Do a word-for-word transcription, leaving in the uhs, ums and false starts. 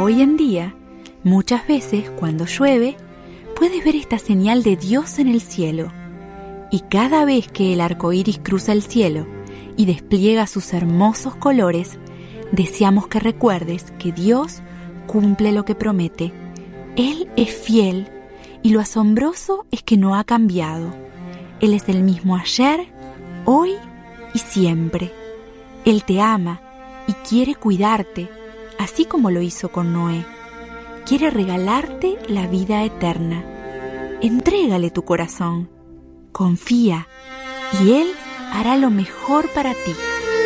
Hoy en día, muchas veces cuando llueve, puedes ver esta señal de Dios en el cielo. Y cada vez que el arco iris cruza el cielo y despliega sus hermosos colores, deseamos que recuerdes que Dios cumple lo que promete. Él es fiel y lo asombroso es que no ha cambiado. Él es el mismo ayer, hoy y siempre. Él te ama y quiere cuidarte, así como lo hizo con Noé. Quiere regalarte la vida eterna. Entrégale tu corazón, confía y Él hará lo mejor para ti.